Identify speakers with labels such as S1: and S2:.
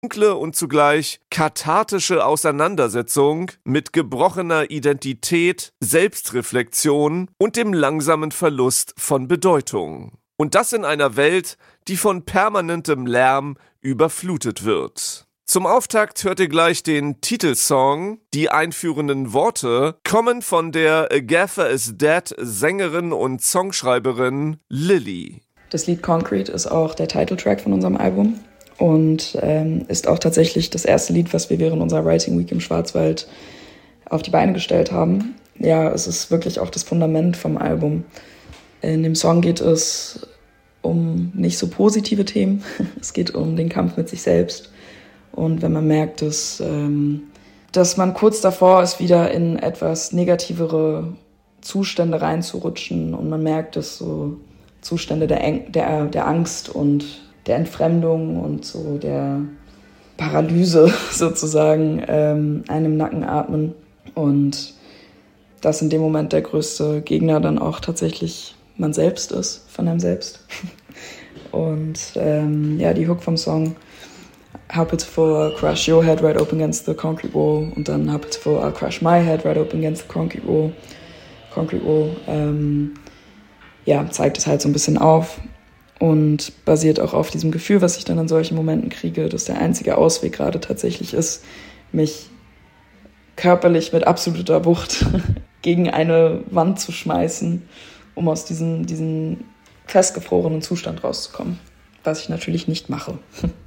S1: dunkle und zugleich kathartische Auseinandersetzung mit gebrochener Identität, Selbstreflexion und dem langsamen Verlust von Bedeutung. Und das in einer Welt, die von permanentem Lärm überflutet wird. Zum Auftakt hört ihr gleich den Titelsong. Die einführenden Worte kommen von der Agatha is Dead Sängerin und Songschreiberin Lily.
S2: Das Lied Concrete ist auch der Titeltrack von unserem Album und ist auch tatsächlich das erste Lied, was wir während unserer Writing Week im Schwarzwald auf die Beine gestellt haben. Ja, es ist wirklich auch das Fundament vom Album. In dem Song geht es um nicht so positive Themen. Es geht um den Kampf mit sich selbst. Und wenn man merkt, dass man kurz davor ist, wieder in etwas negativere Zustände reinzurutschen und man merkt, dass so Zustände der Angst und der Entfremdung und so der Paralyse sozusagen einem im Nacken atmen und dass in dem Moment der größte Gegner dann auch tatsächlich man selbst ist, von einem selbst. Und die Hook vom Song: How pitiful, I'll crush your head right open against the concrete wall. Und dann how pitiful, I'll crush my head right open against the concrete wall. Zeigt es halt so ein bisschen auf und basiert auch auf diesem Gefühl, was ich dann in solchen Momenten kriege, dass der einzige Ausweg gerade tatsächlich ist, mich körperlich mit absoluter Wucht gegen eine Wand zu schmeißen, um aus diesem festgefrorenen Zustand rauszukommen. Was ich natürlich nicht mache.